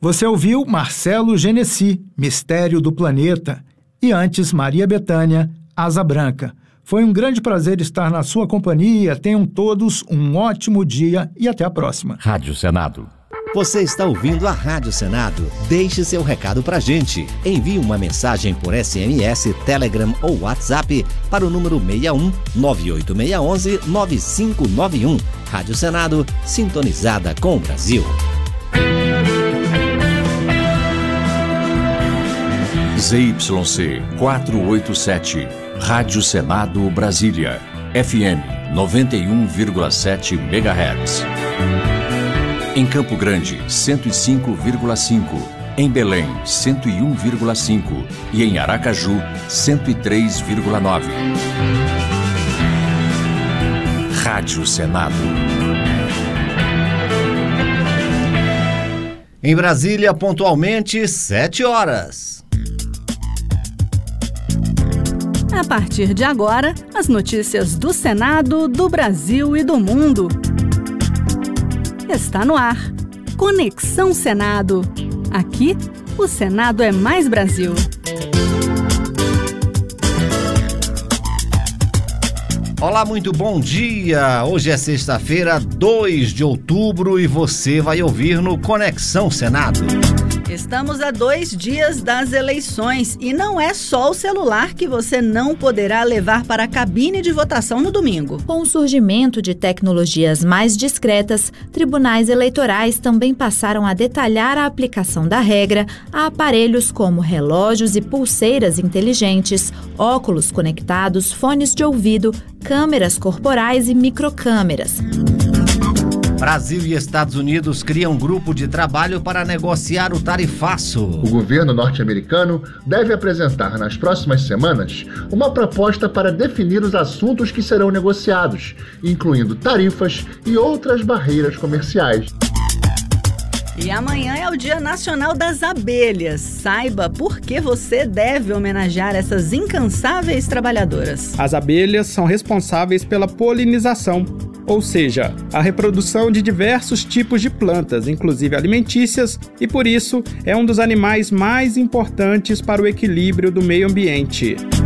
Você ouviu Marcelo Genesi, Mistério do Planeta, e antes Maria Bethânia, Asa Branca. Foi um grande prazer estar na sua companhia. Tenham todos um ótimo dia e até a próxima. Rádio Senado. Você está ouvindo a Rádio Senado. Deixe seu recado pra gente. Envie uma mensagem por SMS, Telegram ou WhatsApp para o número 61 98611 9591. Rádio Senado, sintonizada com o Brasil. ZYC 487, Rádio Senado Brasília, FM 91,7 MHz. Em Campo Grande, 105,5. Em Belém, 101,5. E em Aracaju, 103,9. Rádio Senado. Em Brasília, pontualmente, 7 horas. A partir de agora, as notícias do Senado, do Brasil e do mundo. Está no ar. Conexão Senado. Aqui, o Senado é mais Brasil. Olá, muito bom dia! Hoje é sexta-feira, 2 de outubro e você vai ouvir no Conexão Senado. Estamos a 2 dias das eleições e não é só o celular que você não poderá levar para a cabine de votação no domingo. Com o surgimento de tecnologias mais discretas, tribunais eleitorais também passaram a detalhar a aplicação da regra a aparelhos como relógios e pulseiras inteligentes, óculos conectados, fones de ouvido, câmeras corporais e microcâmeras. Brasil e Estados Unidos criam um grupo de trabalho para negociar o tarifaço. O governo norte-americano deve apresentar nas próximas semanas uma proposta para definir os assuntos que serão negociados, incluindo tarifas e outras barreiras comerciais. E amanhã é o Dia Nacional das Abelhas. Saiba por que você deve homenagear essas incansáveis trabalhadoras. As abelhas são responsáveis pela polinização, ou seja, a reprodução de diversos tipos de plantas, inclusive alimentícias, e por isso é um dos animais mais importantes para o equilíbrio do meio ambiente.